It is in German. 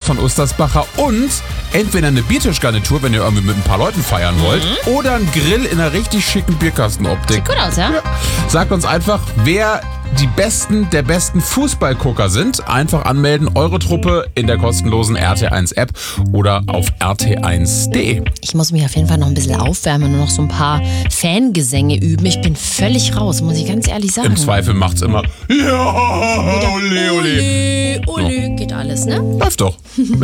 von Ostersbacher und entweder eine Biertischgarnitur, wenn ihr irgendwie mit ein paar Leuten feiern wollt, oder ein Grill in einer richtig schicken Bierkastenoptik. Sieht gut aus, ja? Sagt uns einfach, wer die Besten der besten Fußballgucker sind. Einfach anmelden, eure Truppe in der kostenlosen RT1-App oder auf rt1.de. Ich muss mich auf jeden Fall noch ein bisschen aufwärmen und noch so ein paar Fangesänge üben. Ich bin völlig raus, muss ich ganz ehrlich sagen. Im Zweifel macht's immer ja, ole, ole. Ole, ole, geht alles, ne? Läuft doch.